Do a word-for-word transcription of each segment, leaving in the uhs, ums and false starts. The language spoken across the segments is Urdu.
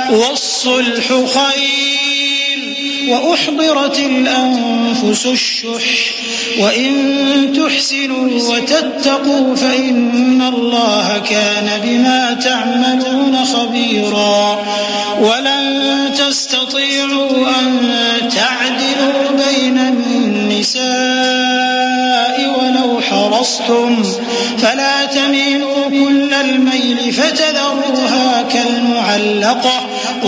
والصلح خير وأحضرت الأنفس الشح وإن تحسنوا وتتقوا فإن الله كان بما تعملون خبيرا ولن تستطيعوا أن تعدلوا بين النساء ولو حرصتم فلا تميلوا كل الميل فتذروها كالمعلقة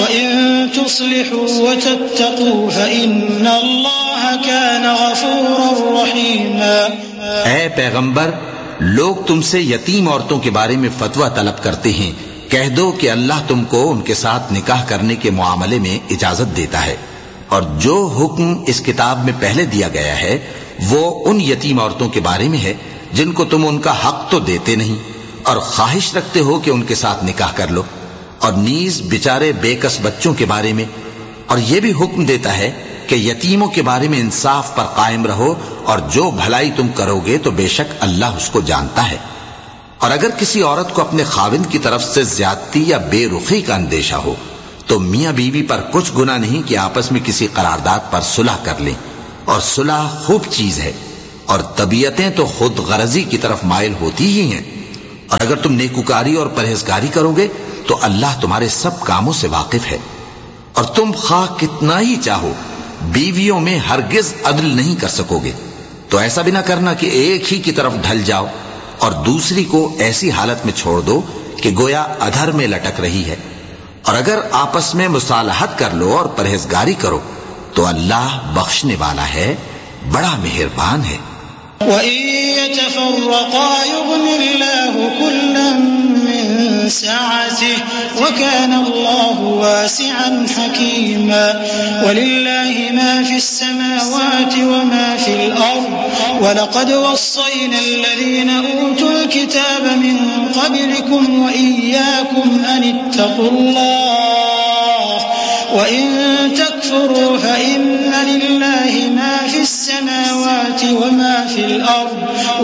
وإن تصلحوا وتتقوا فإن الله كان غفورا رحيما۔ اے پیغمبر، لوگ تم سے یتیم عورتوں کے بارے میں فتویٰ طلب کرتے ہیں، کہہ دو کہ اللہ تم کو ان کے ساتھ نکاح کرنے کے معاملے میں اجازت دیتا ہے، اور جو حکم اس کتاب میں پہلے دیا گیا ہے وہ ان یتیم عورتوں کے بارے میں ہے جن کو تم ان کا حق تو دیتے نہیں اور خواہش رکھتے ہو کہ ان کے ساتھ نکاح کر لو، اور نیز بیچارے بے کس بچوں کے بارے میں، اور یہ بھی حکم دیتا ہے کہ یتیموں کے بارے میں انصاف پر قائم رہو، اور جو بھلائی تم کرو گے تو بے شک اللہ اس کو جانتا ہے۔ اور اگر کسی عورت کو اپنے خاوند کی طرف سے زیادتی یا بے رخی کا اندیشہ ہو تو میاں بیوی پر کچھ گناہ نہیں کہ آپس میں کسی قرارداد پر صلح کر لیں، اور صلح خوب چیز ہے، اور طبیعتیں تو خود غرضی کی طرف مائل ہوتی ہی ہیں، اور اگر تم نیکوکاری اور پرہیزگاری کرو گے تو اللہ تمہارے سب کاموں سے واقف ہے۔ اور تم خواہ کتنا ہی چاہو بیویوں میں ہرگز عدل نہیں کر سکو گے، تو ایسا بھی نہ کرنا کہ ایک ہی کی طرف ڈھل جاؤ اور دوسری کو ایسی حالت میں چھوڑ دو کہ گویا ادھر میں لٹک رہی ہے، اور اگر آپس میں مصالحت کر لو اور پرہیزگاری کرو تو اللہ بخشنے والا ہے، بڑا مہربان ہے۔ وَإِن يَتَفَرَّقَا يُغْنِ اللَّهُ كُلًّا مِّن سَعَتِهِ وَكَانَ اللَّهُ وَاسِعًا حَكِيمًا۔ وَلِلَّهِ مَا فِي السَّمَاوَاتِ وَمَا فِي الْأَرْضِ وَلَقَدْ وَصَّيْنَا الَّذِينَ أُوتُوا الْكِتَابَ مِن قَبْلِكُمْ وَإِيَّاكُمْ أَنِ اتَّقُوا اللَّهَ وَإِن تَكْفُرُوا فَإِنَّ لِلَّهِ مَا فِي السَّمَاوَاتِ وَمَا فِي الْأَرْضِ